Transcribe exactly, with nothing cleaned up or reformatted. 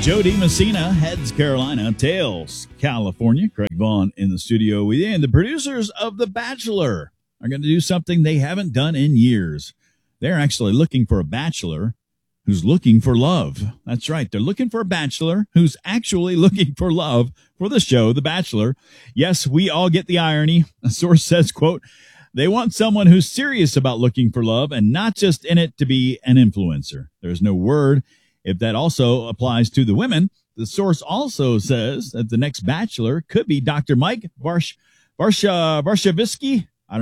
Joe DiMessina heads Carolina, tails California. Craig Vaughn in the studio with you. And the producers of The Bachelor are going to do something they haven't done in years. They're actually looking for a bachelor who's looking for love. That's right. They're looking for a bachelor who's actually looking for love for the show, The Bachelor. Yes, we all get the irony. A source says, quote, they want someone who's serious about looking for love and not just in it to be an influencer. There's no word if that also applies to the women. The source also says that the next bachelor could be Doctor Mike Varsh, Varsha, Varshavsky.